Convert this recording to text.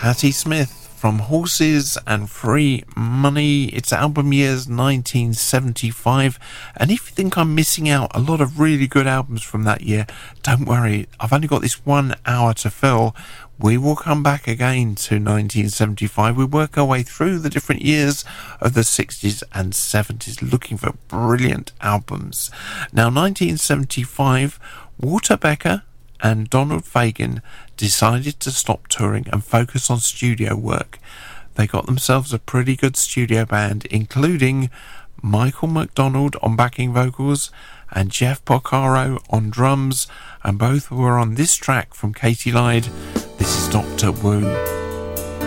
Patti Smith from Horses and Free Money. It's album years 1975, and if you think I'm missing out a lot of really good albums from that year, don't worry, I've only got this 1 hour to fill. We will come back again to 1975. We work our way through the different years of the 60s and 70s looking for brilliant albums. Now, 1975, Walter Becker and Donald Fagen decided to stop touring and focus on studio work. They got themselves a pretty good studio band, including Michael McDonald on backing vocals and Jeff Porcaro on drums, and both were on this track from Katy Lied. This is Dr. Wu.